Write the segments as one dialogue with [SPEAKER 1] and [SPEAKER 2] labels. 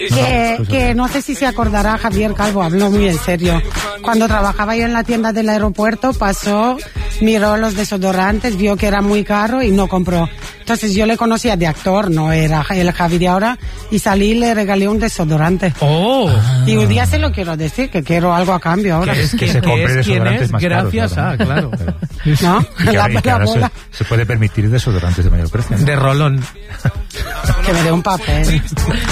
[SPEAKER 1] Que no sé si se acordará, Javier Calvo, habló muy en serio. Cuando trabajaba yo en la tienda del aeropuerto, pasó, miró los desodorantes, vio que era muy caro y no compró. Entonces yo le conocía de actor, no era el Javi de ahora, y salí y le regalé un desodorante.
[SPEAKER 2] ¡Oh!
[SPEAKER 1] Y un día se lo quiero decir, que quiero algo a cambio ahora.
[SPEAKER 3] Que se compre desodorantes más caros.
[SPEAKER 2] Gracias a, claro.
[SPEAKER 1] ¿No?
[SPEAKER 3] Y que ahora se puede permitir desodorantes de mayor precio.
[SPEAKER 2] De rolón.
[SPEAKER 1] Que me dé un papel.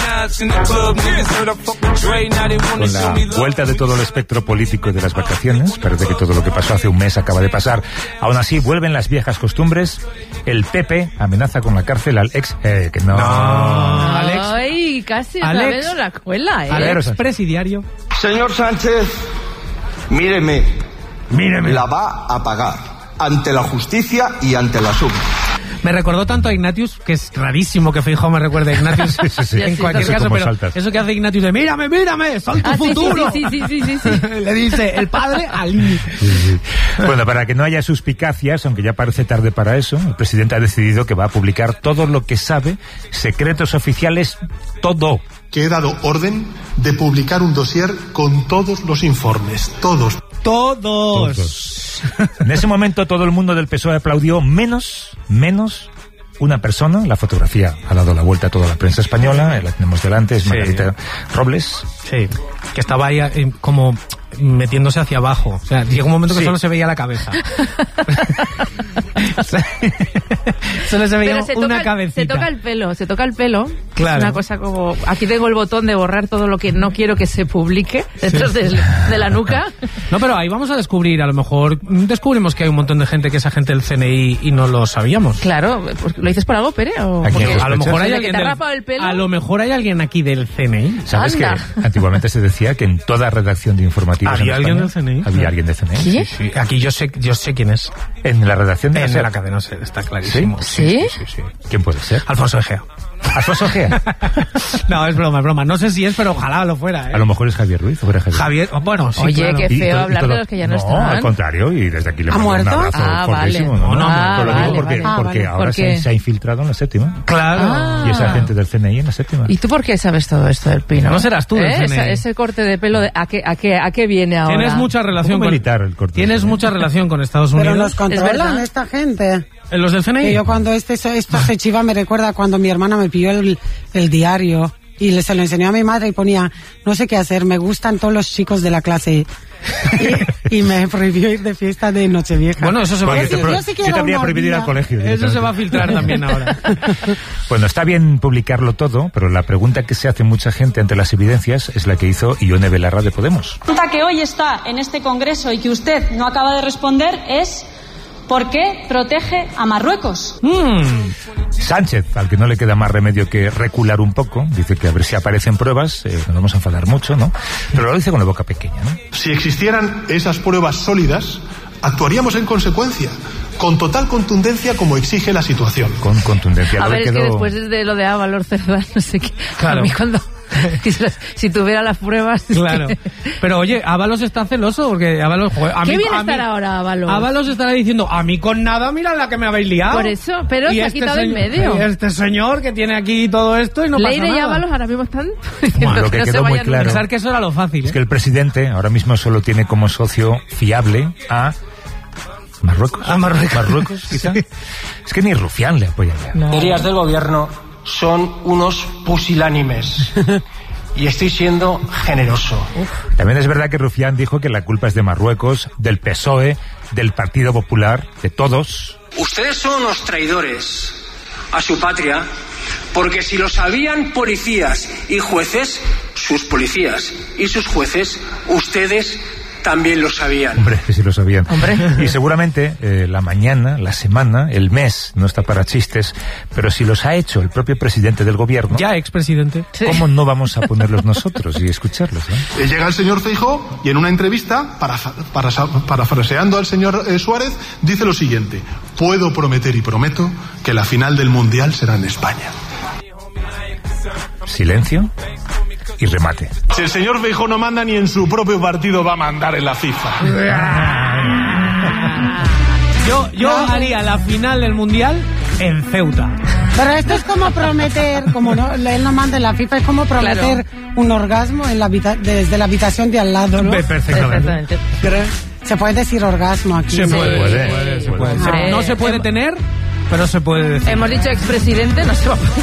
[SPEAKER 3] Con la vuelta de todo el espectro político de las vacaciones, parece que todo lo que pasó hace un mes acaba de pasar. Aún así, vuelven las viejas costumbres. El PP amenaza con la cárcel al ex... que no...
[SPEAKER 2] Alex.
[SPEAKER 4] Ay, casi otra vez no la cuela,
[SPEAKER 2] Alex presidiario.
[SPEAKER 5] Señor Sánchez, míreme. La va a pagar ante la justicia y ante la suma.
[SPEAKER 2] Me recordó tanto a Ignatius, que es rarísimo que Feijóo me recuerde a Ignatius en cualquier caso, pero saltas. Eso que hace Ignatius de mírame, soy tu futuro.
[SPEAKER 4] Sí.
[SPEAKER 2] Le dice el padre al niño.
[SPEAKER 3] Sí. Bueno, para que no haya suspicacias, aunque ya parece tarde para eso, el presidente ha decidido que va a publicar todo lo que sabe, secretos oficiales, todo.
[SPEAKER 6] Que he dado orden de publicar un dossier con todos los informes, todos.
[SPEAKER 3] En ese momento todo el mundo del PSOE aplaudió, menos una persona. La fotografía ha dado la vuelta a toda la prensa española, la tenemos delante, es Margarita Robles.
[SPEAKER 2] Sí, que estaba ahí como metiéndose hacia abajo. O sea, llegó un momento que solo se veía la cabeza. Solo se veía una cabecita.
[SPEAKER 4] Se toca el pelo.
[SPEAKER 2] Claro.
[SPEAKER 4] Es una cosa como... Aquí tengo el botón de borrar todo lo que no quiero que se publique detrás de la nuca.
[SPEAKER 2] No, pero ahí vamos a descubrir, a lo mejor descubrimos que hay un montón de gente que es agente del CNI y no lo sabíamos.
[SPEAKER 4] Claro, pues, ¿lo dices por algo, Pere? ¿O
[SPEAKER 2] a lo mejor hay alguien
[SPEAKER 4] el pelo?
[SPEAKER 2] A lo mejor hay alguien aquí del CNI.
[SPEAKER 3] ¿Sabes que antiguamente se decía que en toda redacción de informativos
[SPEAKER 2] había alguien del CNI?
[SPEAKER 3] Había alguien del CNI.
[SPEAKER 4] ¿Quién?
[SPEAKER 2] Sí. Aquí yo sé quién es.
[SPEAKER 3] En la redacción de
[SPEAKER 2] la cadena está clarísimo.
[SPEAKER 4] ¿Sí?
[SPEAKER 3] ¿Quién puede ser?
[SPEAKER 2] Alfonso Egea.
[SPEAKER 3] ¿Alfonso Egea?
[SPEAKER 2] No, es broma. No sé si es, pero ojalá lo fuera.
[SPEAKER 3] A lo mejor es Javier Ruiz.
[SPEAKER 2] Javier, bueno, sí.
[SPEAKER 4] Oye,
[SPEAKER 2] claro.
[SPEAKER 4] qué feo hablar de los que ya no están.
[SPEAKER 3] No, al contrario, y desde aquí le mando un abrazo fortísimo.
[SPEAKER 4] Vale.
[SPEAKER 3] Lo digo porque ahora se ha infiltrado en la séptima.
[SPEAKER 2] Claro.
[SPEAKER 3] Y es agente del CNI en la séptima.
[SPEAKER 4] ¿Y tú por qué sabes todo esto del Pino?
[SPEAKER 2] No serás tú del CNI.
[SPEAKER 4] Ese corte de pelo, ¿a qué viene ahora?
[SPEAKER 3] Tienes mucha relación
[SPEAKER 2] con Estados Unidos.
[SPEAKER 1] Pero nos controlan esta gente.
[SPEAKER 2] ¿En los del CNI?
[SPEAKER 1] Que yo cuando esto se chiva me recuerda cuando mi hermana me pidió el diario y se lo enseñó a mi madre y ponía, no sé qué hacer, me gustan todos los chicos de la clase. Y me prohibió ir de fiesta de Nochevieja.
[SPEAKER 2] Bueno, eso se va a filtrar.
[SPEAKER 3] Sí te habría prohibido ir al colegio.
[SPEAKER 2] Eso se va a filtrar también ahora.
[SPEAKER 3] Bueno, está bien publicarlo todo, pero la pregunta que se hace mucha gente ante las evidencias es la que hizo Ione Belarra de Podemos.
[SPEAKER 7] La pregunta que hoy está en este congreso y que usted no acaba de responder es... ¿por qué protege a Marruecos?
[SPEAKER 3] Sánchez, al que no le queda más remedio que recular un poco, dice que a ver si aparecen pruebas, nos vamos a enfadar mucho, ¿no? Pero lo dice con la boca pequeña, ¿no?
[SPEAKER 6] Si existieran esas pruebas sólidas, actuaríamos en consecuencia, con total contundencia como exige la situación.
[SPEAKER 3] Con contundencia.
[SPEAKER 4] A ver, es que después de lo de Ábalos, Cerdán, no sé qué. Claro. A mí cuando... si tuviera las pruebas...
[SPEAKER 2] Claro. Pero oye, Ábalos está celoso porque Ábalos...
[SPEAKER 4] ¿Qué viene a estar ahora Ábalos?
[SPEAKER 2] Ábalos estará diciendo, a mí con nada, mira la que me habéis liado.
[SPEAKER 4] Por eso, pero se ha quitado en medio.
[SPEAKER 2] Y este señor que tiene aquí todo esto y no pasa nada.
[SPEAKER 4] Leire y Ábalos ahora mismo están...
[SPEAKER 3] Bueno, lo que quedó muy claro...
[SPEAKER 2] Pensar que eso era lo fácil.
[SPEAKER 3] Es que el presidente ahora mismo solo tiene como socio fiable a... Marruecos. Marruecos, quizá. Sí. Es que ni Rufián le apoya ya.
[SPEAKER 8] No. Señorías del gobierno son unos pusilánimes. Y estoy siendo generoso.
[SPEAKER 3] También es verdad que Rufián dijo que la culpa es de Marruecos, del PSOE, del Partido Popular, de todos.
[SPEAKER 8] Ustedes son unos traidores a su patria, porque si lo sabían policías y jueces, sus policías y sus jueces, ustedes también lo sabían.
[SPEAKER 3] Hombre, que sí lo sabían. Hombre. Y seguramente la mañana, la semana, el mes, no está para chistes, pero si los ha hecho el propio presidente del gobierno...
[SPEAKER 2] Ya expresidente.
[SPEAKER 3] ¿Cómo no vamos a ponerlos nosotros y escucharlos?
[SPEAKER 6] Llega el señor Feijóo y en una entrevista, parafraseando al señor Suárez, dice lo siguiente: puedo prometer y prometo que la final del Mundial será en España.
[SPEAKER 3] Silencio y remate.
[SPEAKER 6] Si el señor Feijóo no manda, ni en su propio partido va a mandar en la FIFA.
[SPEAKER 2] Yo haría la final del Mundial en Ceuta.
[SPEAKER 1] Pero esto es como prometer, como no, él no manda en la FIFA, es como prometer un orgasmo en desde la habitación de al lado, ¿no?
[SPEAKER 2] Perfectamente.
[SPEAKER 1] Se puede decir orgasmo aquí.
[SPEAKER 2] Se puede. No se puede tener, pero se puede decir.
[SPEAKER 4] Hemos dicho expresidente, no se va a poder.